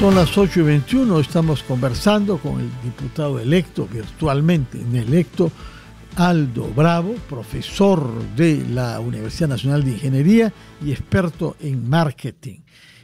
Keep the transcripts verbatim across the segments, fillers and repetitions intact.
Son las ocho y veintiuno, estamos conversando con el diputado electo, virtualmente electo, Aldo Bravo, profesor de la Universidad Nacional de Ingeniería y experto en marketing.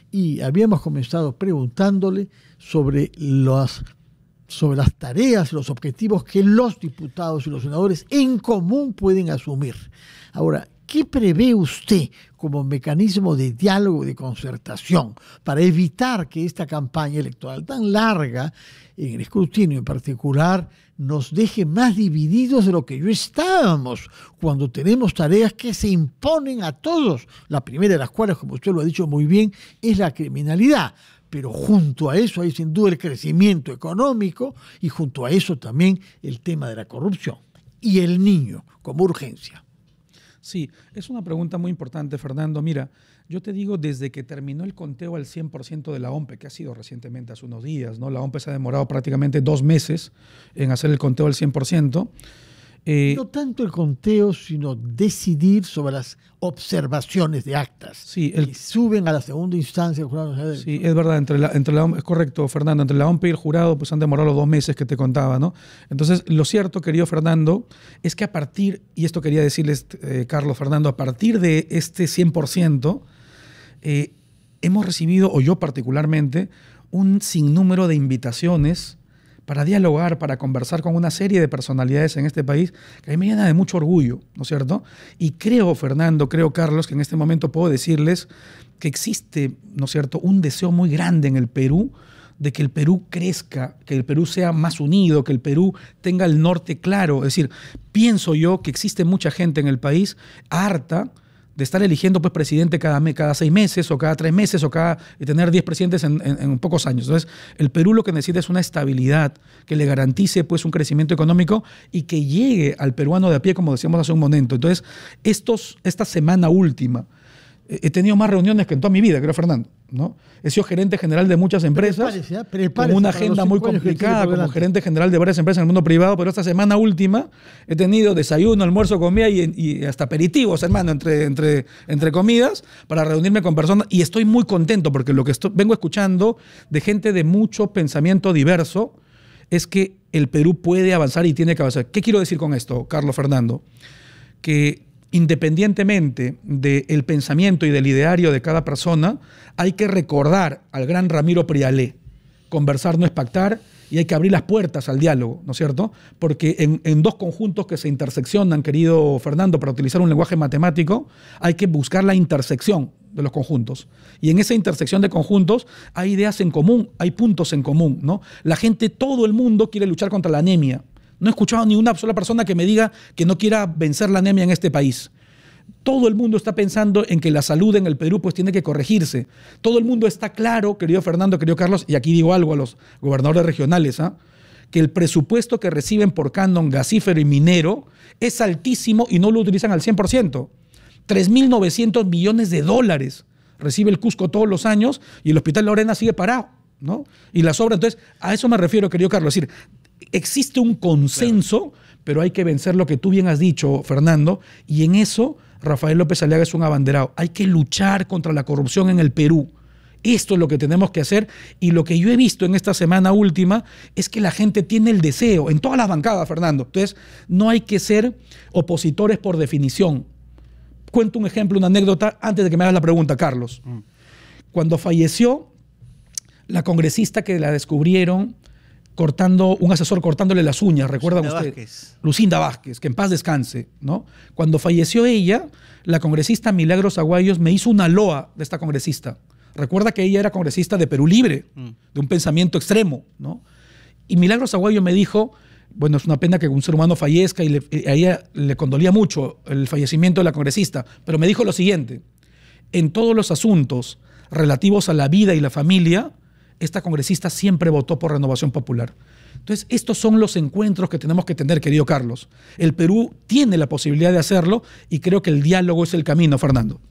Y habíamos comenzado preguntándole sobre las, sobre las tareas, los objetivos que los diputados y los senadores en común pueden asumir. Ahora, ¿qué prevé usted como mecanismo de diálogo y de concertación para evitar que esta campaña electoral tan larga, en el escrutinio en particular, nos deje más divididos de lo que ya estábamos cuando tenemos tareas que se imponen a todos? La primera de las cuales, como usted lo ha dicho muy bien, es la criminalidad. Pero junto a eso hay sin duda el crecimiento económico y junto a eso también el tema de la corrupción y el niño como urgencia. Sí, es una pregunta muy importante, Fernando. Mira, yo te digo, desde que terminó el conteo al cien por ciento de la OMPE, que ha sido recientemente, hace unos días, ¿no? La OMPE se ha demorado prácticamente dos meses en hacer el conteo al cien por ciento. Eh, no tanto el conteo, sino decidir sobre las observaciones de actas. Sí, el, y suben a la segunda instancia. El jurado. Sí, es verdad, entre la, entre la, es correcto, Fernando, entre la OMPE y el jurado pues han demorado los dos meses que te contaba, ¿no? Entonces, lo cierto, querido Fernando, es que a partir, y esto quería decirles, eh, Carlos, Fernando, a partir de este cien por ciento, eh, hemos recibido, o yo particularmente, un sinnúmero de invitaciones para dialogar, para conversar con una serie de personalidades en este país que a mí me llena de mucho orgullo, ¿no es cierto? Y creo, Fernando, creo, Carlos, que en este momento puedo decirles que existe, ¿no es cierto?, un deseo muy grande en el Perú de que el Perú crezca, que el Perú sea más unido, que el Perú tenga el norte claro. Es decir, pienso yo que existe mucha gente en el país harta de estar eligiendo pues, presidente cada, mes, cada seis meses o cada tres meses o cada, y tener diez presidentes en, en, en pocos años. Entonces, el Perú lo que necesita es una estabilidad que le garantice pues, un crecimiento económico y que llegue al peruano de a pie, como decíamos hace un momento. Entonces, estos, esta semana última, he tenido más reuniones que en toda mi vida, creo, Fernando, ¿no? He sido gerente general de muchas empresas, prepárese, ¿eh? Prepárese, con una agenda muy complicada como gerente general de varias empresas en el mundo privado, pero esta semana última he tenido desayuno, almuerzo, comida y, y hasta aperitivos, hermano, entre, entre, entre comidas, para reunirme con personas, y estoy muy contento porque lo que estoy, vengo escuchando de gente de mucho pensamiento diverso es que el Perú puede avanzar y tiene que avanzar. ¿Qué quiero decir con esto, Carlos, Fernando? Que independientemente del pensamiento y del ideario de cada persona, hay que recordar al gran Ramiro Prialé, conversar no es pactar, y hay que abrir las puertas al diálogo, ¿no es cierto? Porque en, en dos conjuntos que se interseccionan, querido Fernando, para utilizar un lenguaje matemático, hay que buscar la intersección de los conjuntos. Y en esa intersección de conjuntos hay ideas en común, hay puntos en común, ¿no? La gente, todo el mundo quiere luchar contra la anemia. No he escuchado ni una sola persona que me diga que no quiera vencer la anemia en este país. Todo el mundo está pensando en que la salud en el Perú pues tiene que corregirse. Todo el mundo está claro, querido Fernando, querido Carlos, y aquí digo algo a los gobernadores regionales, ¿eh? que el presupuesto que reciben por canon gasífero y minero es altísimo y no lo utilizan al cien por ciento. tres mil novecientos millones de dólares recibe el Cusco todos los años y el Hospital Lorena sigue parado, ¿no? Y las obras, entonces, a eso me refiero, querido Carlos, es decir, existe un consenso, claro, pero hay que vencer lo que tú bien has dicho, Fernando, y en eso Rafael López Aliaga es un abanderado. Hay que luchar contra la corrupción en el Perú. Esto es lo que tenemos que hacer, y lo que yo he visto en esta semana última es que la gente tiene el deseo, en todas las bancadas, Fernando. Entonces, no hay que ser opositores por definición. Cuento un ejemplo, una anécdota, antes de que me hagas la pregunta, Carlos. Mm. Cuando falleció la congresista que la descubrieron cortando, un asesor cortándole las uñas, ¿recuerdan ustedes? Vázquez. Lucinda Vázquez, que en paz descanse, ¿no? Cuando falleció ella, la congresista Milagros Aguayos me hizo una loa de esta congresista. Recuerda que ella era congresista de Perú Libre, mm. de un pensamiento extremo, ¿no? Y Milagros Aguayo me dijo, bueno, es una pena que un ser humano fallezca, y, le, y a ella le condolía mucho el fallecimiento de la congresista, pero me dijo lo siguiente: en todos los asuntos relativos a la vida y la familia, esta congresista siempre votó por Renovación Popular. Entonces, estos son los encuentros que tenemos que tener, querido Carlos. El Perú tiene la posibilidad de hacerlo y creo que el diálogo es el camino, Fernando.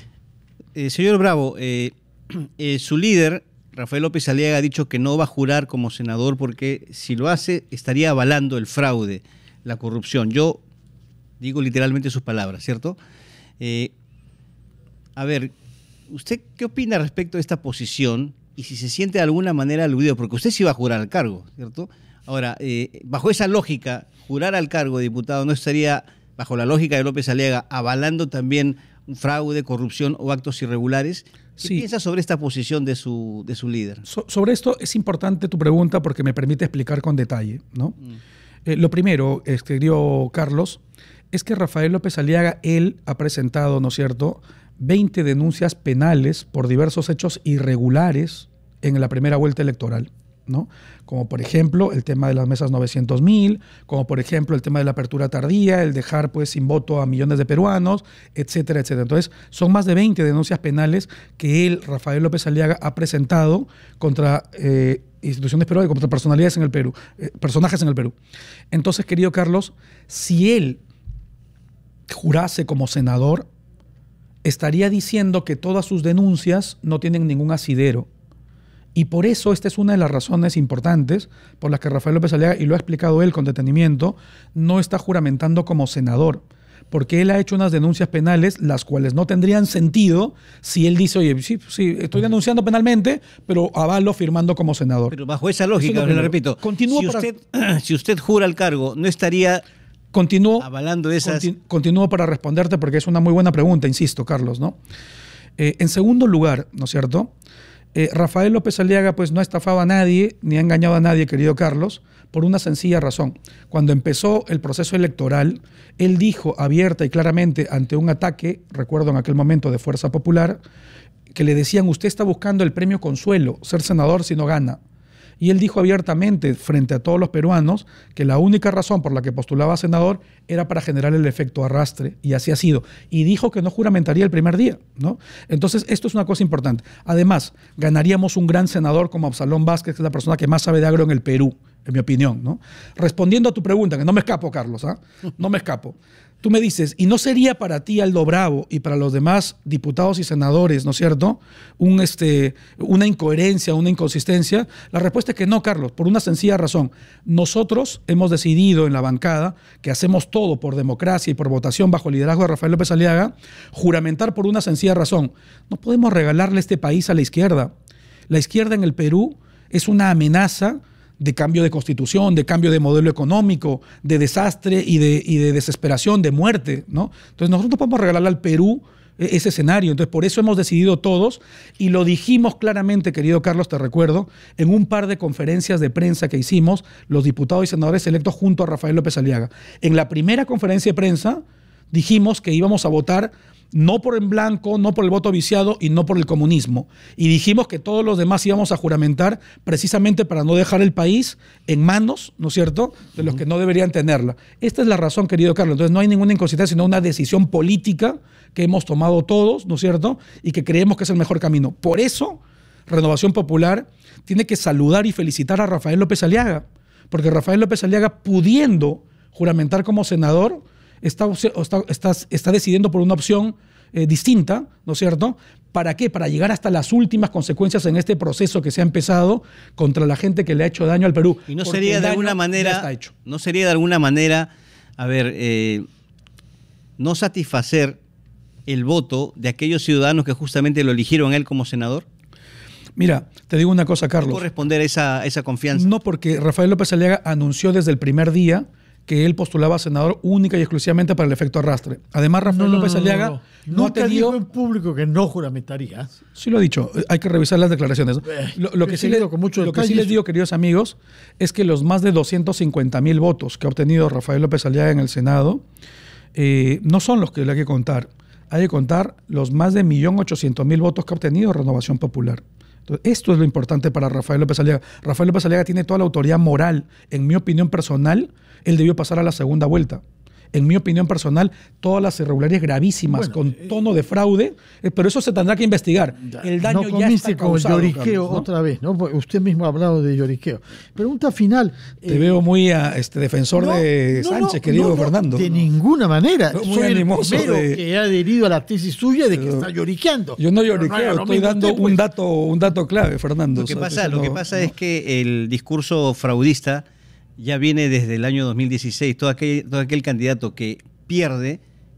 Eh, señor Bravo, eh, eh, su líder, Rafael López Aliaga, ha dicho que no va a jurar como senador porque si lo hace estaría avalando el fraude, la corrupción. Yo digo literalmente sus palabras, ¿cierto? Eh, a ver, ¿usted qué opina respecto a esta posición y si se siente de alguna manera aludido, porque usted sí va a jurar al cargo, ¿cierto? Ahora, eh, bajo esa lógica, jurar al cargo de diputado no estaría, bajo la lógica de López Aliaga, avalando también un fraude, corrupción o actos irregulares. ¿Qué Sí. piensa sobre esta posición de su, de su líder? So- sobre esto es importante tu pregunta porque me permite explicar con detalle, ¿no? Mm. Eh, lo primero, eh, querido Carlos, es que Rafael López Aliaga, él ha presentado, ¿no es cierto?, veinte denuncias penales por diversos hechos irregulares en la primera vuelta electoral, ¿no? Como por ejemplo el tema de las mesas novecientos mil, como por ejemplo el tema de la apertura tardía, el dejar pues sin voto a millones de peruanos, etcétera, etcétera. Entonces son más de veinte denuncias penales que él, Rafael López Aliaga, ha presentado contra eh, instituciones peruanas y contra personalidades en el Perú, eh, personajes en el Perú. Entonces, querido Carlos, si él jurase como senador, estaría diciendo que todas sus denuncias no tienen ningún asidero. Y por eso esta es una de las razones importantes por las que Rafael López Aliaga, y lo ha explicado él con detenimiento, no está juramentando como senador. Porque él ha hecho unas denuncias penales las cuales no tendrían sentido si él dice, oye, sí, sí, estoy denunciando penalmente, pero avalo firmando como senador. Pero bajo esa lógica, Eso es lo le primero. repito, Continúo si, para- usted, si usted jura al cargo, no estaría Continúo, avalando esas... conti- continúo para responderte porque es una muy buena pregunta, insisto, Carlos, ¿no? Eh, en segundo lugar, ¿no es cierto?, Eh, Rafael López Aliaga pues no ha estafado a nadie ni ha engañado a nadie, querido Carlos, por una sencilla razón. Cuando empezó el proceso electoral, él dijo abierta y claramente ante un ataque, recuerdo en aquel momento de Fuerza Popular, que le decían, usted está buscando el premio consuelo, ser senador si no gana. Y él dijo abiertamente frente a todos los peruanos que la única razón por la que postulaba a senador era para generar el efecto arrastre, y así ha sido. Y dijo que no juramentaría el primer día, ¿no? Entonces, esto es una cosa importante. Además, ganaríamos un gran senador como Absalón Vázquez, que es la persona que más sabe de agro en el Perú, en mi opinión, ¿no? Respondiendo a tu pregunta, que no me escapo, Carlos, ¿ah? No me escapo. Tú me dices, ¿y no sería para ti, Aldo Bravo, y para los demás diputados y senadores, ¿no es cierto?, un, este, una incoherencia, una inconsistencia? La respuesta es que no, Carlos, por una sencilla razón. Nosotros hemos decidido en la bancada, que hacemos todo por democracia y por votación bajo el liderazgo de Rafael López Aliaga, juramentar por una sencilla razón. No podemos regalarle este país a la izquierda. La izquierda en el Perú es una amenaza de cambio de constitución, de cambio de modelo económico, de desastre y de, y de desesperación, de muerte, ¿no? Entonces nosotros no podemos regalarle al Perú ese escenario. Entonces por eso hemos decidido todos, y lo dijimos claramente, querido Carlos, te recuerdo, en un par de conferencias de prensa que hicimos los diputados y senadores electos junto a Rafael López Aliaga. En la primera conferencia de prensa dijimos que íbamos a votar no por en blanco, no por el voto viciado y no por el comunismo. Y dijimos que todos los demás íbamos a juramentar precisamente para no dejar el país en manos, ¿no es cierto?, de los que no deberían tenerla. Esta es la razón, querido Carlos. Entonces no hay ninguna inconsistencia, sino una decisión política que hemos tomado todos, ¿no es cierto?, y que creemos que es el mejor camino. Por eso, Renovación Popular tiene que saludar y felicitar a Rafael López Aliaga, porque Rafael López Aliaga, pudiendo juramentar como senador, Está, está, está, está decidiendo por una opción eh, distinta, ¿no es cierto? ¿Para qué? Para llegar hasta las últimas consecuencias en este proceso que se ha empezado contra la gente que le ha hecho daño al Perú. Y no sería de alguna manera, no sería de alguna manera, a ver, eh, no satisfacer el voto de aquellos ciudadanos que justamente lo eligieron a él como senador. Mira, te digo una cosa, Carlos. ¿Cómo responder a esa, esa confianza? No, porque Rafael López Aliaga anunció desde el primer día que él postulaba a senador única y exclusivamente para el efecto arrastre. Además, Rafael no, López no, Aliaga no, no. no Nunca ha tenido... dijo en público que no juramentaría. Sí lo ha dicho, hay que revisar las declaraciones. Eh, Lo, lo, que, sí le, con mucho lo que sí les digo, queridos amigos, es que los más de doscientos cincuenta mil votos que ha obtenido Rafael López Aliaga en el Senado eh, no son los que le hay que contar. Hay que contar los más de un millón ochocientos mil votos que ha obtenido Renovación Popular. Entonces, esto es lo importante para Rafael López Aliaga. Rafael López Aliaga tiene toda la autoridad moral. En mi opinión personal, él debió pasar a la segunda vuelta. En mi opinión personal, todas las irregularidades gravísimas, bueno, con tono de fraude, eh, pero eso se tendrá que investigar. El daño no ya está con causado, lloriqueo Carlos, ¿no? otra vez, ¿no? Porque usted mismo ha hablado de lloriqueo. Pregunta final. Te eh, veo muy a, este, defensor no, de no, Sánchez, no, querido no, no, Fernando. De No. ninguna manera. Muy Soy el animoso primero de- que ha adherido a la tesis suya de que Yo- está lloriqueando. Yo no Pero lloriqueo, haga lo estoy mismo dando usted, un, pues. dato, un dato clave, Fernando. Lo que O sea, pasa, eso lo que no- pasa no. es que el discurso fraudista ya viene desde el año dos mil dieciséis. Todo aquel, todo aquel candidato que pierde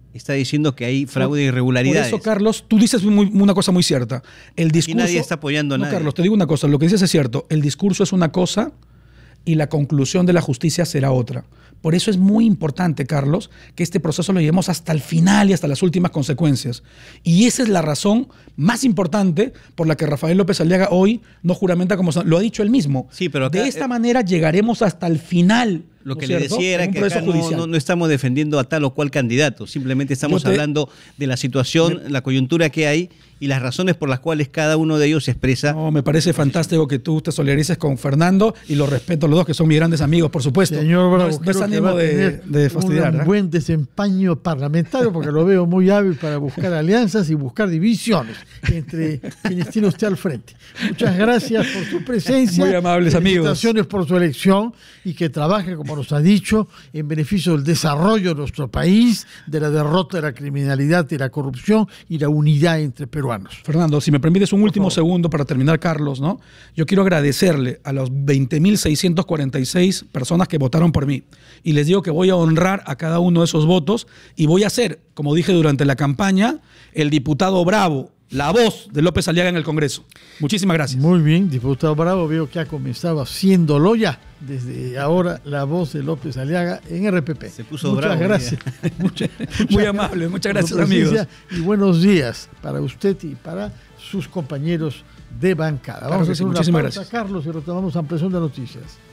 está diciendo que hay fraude e irregularidades. Por eso, Carlos, tú dices muy, una cosa muy cierta. El discurso, y nadie está apoyando a no, nadie. Carlos, te digo una cosa, lo que dices es cierto. El discurso es una cosa y la conclusión de la justicia será otra. Por eso es muy importante, Carlos, que este proceso lo llevemos hasta el final y hasta las últimas consecuencias. Y esa es la razón más importante por la que Rafael López Aliaga hoy no juramenta como lo ha dicho él mismo. Sí, pero acá, de esta eh, manera llegaremos hasta el final. Lo que ¿no le decía era que acá no, no, no estamos defendiendo a tal o cual candidato, simplemente estamos te, hablando de la situación, me, la coyuntura que hay y las razones por las cuales cada uno de ellos se expresa. No, me parece fantástico que tú te solidarices con Fernando y los respeto a los dos, que son mis grandes amigos, por supuesto. Señor Bravo, no es, no es ánimo de, de fastidiar. Un ¿eh? buen desempeño parlamentario, porque lo veo muy hábil para buscar alianzas y buscar divisiones entre quienes tiene usted al frente. Muchas gracias por su presencia. Muy amables amigos. Felicitaciones por su elección y que trabaje, como nos ha dicho, en beneficio del desarrollo de nuestro país, de la derrota de la criminalidad y la corrupción y la unidad entre peruanos. Fernando, si me permites un último segundo para terminar, Carlos, ¿no? Yo quiero agradecerle a los veinte mil seiscientas cuarenta y seis personas que votaron por mí y les digo que voy a honrar a cada uno de esos votos y voy a ser, como dije durante la campaña, el diputado Bravo, la voz de López Aliaga en el Congreso. Muchísimas gracias. Muy bien, diputado Bravo, veo que ha comenzado haciéndolo ya. Desde ahora, la voz de López Aliaga en R P P. Se puso muchas bravo. Gracias. muchas, Muy amable, muchas gracias, amigos. Y buenos días para usted y para sus compañeros de bancada. Vamos claro a hacer sí, una muchísimas pausa, gracias. Carlos, y retomamos ampliación de noticias.